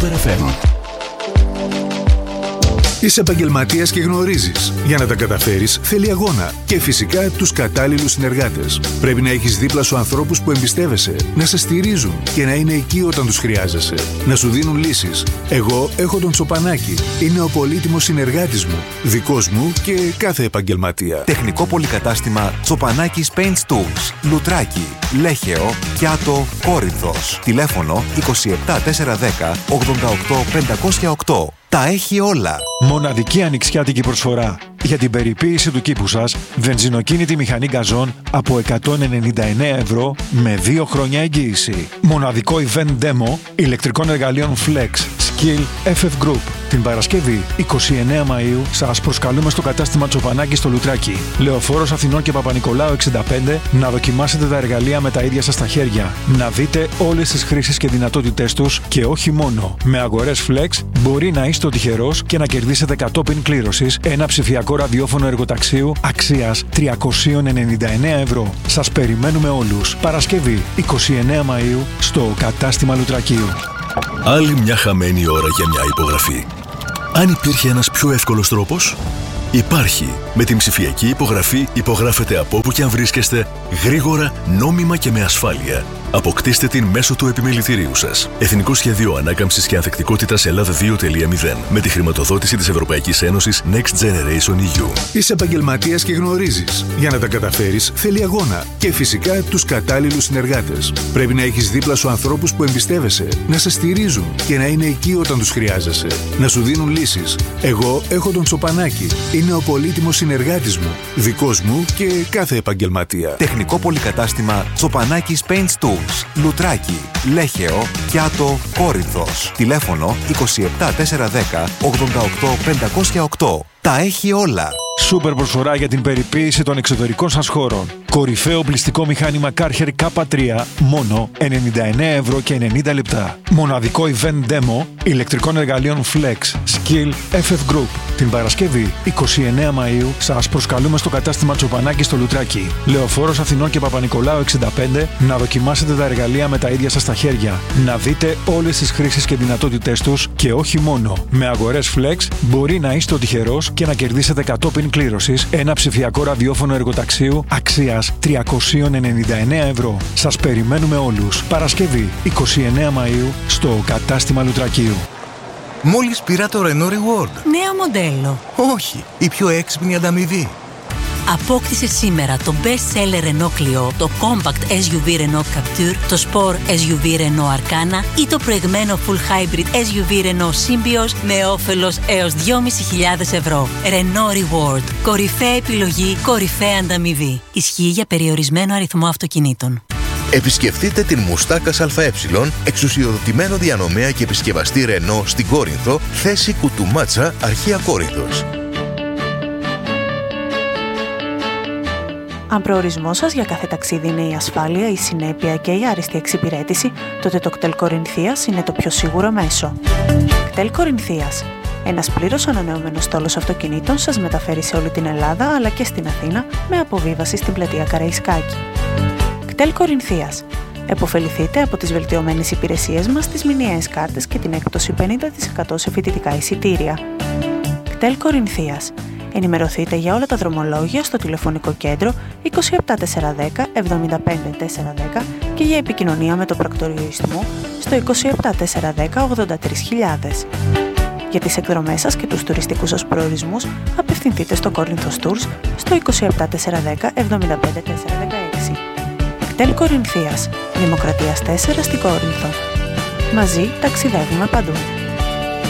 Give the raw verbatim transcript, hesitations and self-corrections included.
Super εφ εμ. Είσαι επαγγελματίας και γνωρίζεις. Για να τα καταφέρεις θέλει αγώνα και φυσικά τους κατάλληλους συνεργάτες. Πρέπει να έχεις δίπλα σου ανθρώπους που εμπιστεύεσαι, να σε στηρίζουν και να είναι εκεί όταν τους χρειάζεσαι. Να σου δίνουν λύσεις. Εγώ έχω τον Τσοπανάκη. Είναι ο πολύτιμος συνεργάτης μου, δικός μου και κάθε επαγγελματία. Τεχνικό πολυκατάστημα Τσοπανάκης Paint Tools, Λουτράκι, Λέχεο, Κιάτο, Κόρινθος. Τηλέφωνο είκοσι επτά τετρακόσια δέκα ογδόντα οκτώ πεντακόσια οκτώ. Τα έχει όλα. Μοναδική ανοιξιάτικη προσφορά. Για την περιποίηση του κήπου σας, βενζινοκίνητη μηχανή γκαζόν από εκατόν ενενήντα εννέα ευρώ με δύο χρόνια εγγύηση. Μοναδικό event demo ηλεκτρικών εργαλείων Flex, Skill, εφ εφ Group. Την Παρασκευή εικοστή ενάτη Μαΐου σας προσκαλούμε στο κατάστημα Τσοπανάκη στο Λουτράκι. Λεωφόρος Αθηνών και Παπα-Νικολάου εξήντα πέντε να δοκιμάσετε τα εργαλεία με τα ίδια σας τα χέρια. Να δείτε όλες τις χρήσεις και δυνατότητές τους και όχι μόνο. Με αγορές Flex μπορεί να είστε ο τυχερός και να κερδίσετε κατόπιν κλήρωσης ένα ψηφιακό ραδιόφωνο εργοταξίου αξίας τριακόσια ενενήντα εννέα ευρώ. Σας περιμένουμε όλους. Παρασκευή εικοστή ενάτη Μαΐου στο κατάστημα Λουτρακίου. Άλλη μια χαμένη ώρα για μια υπογραφή. Αν υπήρχε ένας πιο εύκολος τρόπος, υπάρχει. Με την ψηφιακή υπογραφή υπογράφετε από όπου και αν βρίσκεστε, γρήγορα, νόμιμα και με ασφάλεια. Αποκτήστε την μέσω του επιμελητηρίου σας. Εθνικό Σχέδιο Ανάκαμψης και Ανθεκτικότητας Ελλάδα δύο τελεία μηδέν. Με τη χρηματοδότηση της Ευρωπαϊκής Ένωσης Next Generation ι γιου. Είσαι επαγγελματίας και γνωρίζεις. Για να τα καταφέρεις θέλει αγώνα και φυσικά τους κατάλληλους συνεργάτες. Πρέπει να έχεις δίπλα σου ανθρώπους που εμπιστεύεσαι, να σε στηρίζουν και να είναι εκεί όταν τους χρειάζεσαι. Να σου δίνουν λύσεις. Εγώ έχω τον Τσοπανάκη. Είναι ο πολύτιμος συνεργάτης μου, δικός μου και κάθε επαγγελματία. Τεχνικό πολυκατάστημα Τσοπανάκης Paint Tools, Λουτράκι, Λέχεο, Κιάτο, Κόρινθος. Τηλέφωνο είκοσι επτά τετρακόσια δέκα ογδόντα οκτώ πεντακόσια οκτώ. Τα έχει όλα. Σούπερ προσφορά για την περιποίηση των εξωτερικών σας χώρων. Κορυφαίο πληστικό μηχάνημα Karcher κέι τρία, μόνο ενενήντα εννέα ευρώ και ενενήντα λεπτά. Μοναδικό event demo ηλεκτρικών εργαλείων Flex, Skill, εφ εφ Group. Την Παρασκευή εικοστή ενάτη Μαΐου σας προσκαλούμε στο κατάστημα Τσοπανάκη στο Λουτράκι. Λεωφόρος Αθηνών και Παπα-Νικολάου εξήντα πέντε να δοκιμάσετε τα εργαλεία με τα ίδια σας τα χέρια. Να δείτε όλες τις χρήσεις και δυνατότητές τους και όχι μόνο. Με αγορές Flex μπορεί να είστε ο τυχερός και να κερδίσετε κατόπιν κλήρωσης ένα ψηφιακό ραδιόφωνο εργοταξίου αξίας τριακόσια ενενήντα εννέα ευρώ. Σας περιμένουμε όλους. Παρασκευή εικοστή ενάτη Μαΐου στο κατάστημα Λουτρακίου. Μόλις πήρα το Renault Reward. Νέο μοντέλο. Όχι, η πιο έξυπνη ανταμοιβή. Απόκτησε σήμερα το best seller Renault Clio, το compact ες γιου βι Renault Captur, το sport ες γιου βι Renault Arcana ή το προηγμένο full hybrid ες γιου βι Renault Symbioz με όφελος έως δυόμισι χιλιάδες ευρώ. Renault Reward. Κορυφαία επιλογή, κορυφαία ανταμοιβή. Ισχύει για περιορισμένο αριθμό αυτοκινήτων. Επισκεφτείτε την Μουστάκας ΑΕ, εξουσιοδοτημένο διανομέα και επισκευαστή Renault στην Κόρινθο, θέση Κουτουμάτσα, Αρχαία Κόρινθος. Αν προορισμός σας για κάθε ταξίδι είναι η ασφάλεια, η συνέπεια και η άριστη εξυπηρέτηση, τότε το κτέλ Κορινθίας είναι το πιο σίγουρο μέσο. κτέλ Κορινθίας. Ένας πλήρως ανανεωμένος στόλος αυτοκινήτων σας μεταφέρει σε όλη την Ελλάδα αλλά και στην Αθήνα με αποβίβαση στην πλατεία Καραϊσκάκη. κτέλ Κορινθίας. Εποφεληθείτε από τις βελτιωμένες υπηρεσίες μας, τις μηνιαίες κάρτες και την έκπτωση πενήντα τοις εκατό σε φοιτητικά εισιτήρια. κτέλ Κορινθίας. Ενημερωθείτε για όλα τα δρομολόγια στο τηλεφωνικό κέντρο είκοσι επτά τετρακόσια δέκα εβδομήντα πέντε τετρακόσια δέκα και για επικοινωνία με το πρακτορείο Ιστμού στο είκοσι επτά τετρακόσια δέκα ογδόντα τρεις χιλιάδες. Για τις εκδρομές σας και τους τουριστικούς σας προορισμούς απευθυνθείτε στο Κόρινθος Tours στο είκοσι επτά τετρακόσια δέκα εβδομήντα πέντε τετρακόσια δεκαέξι. κτέλ Κορινθίας, Δημοκρατίας τέσσερα στην Κόρινθο. Μαζί ταξιδεύουμε παντού.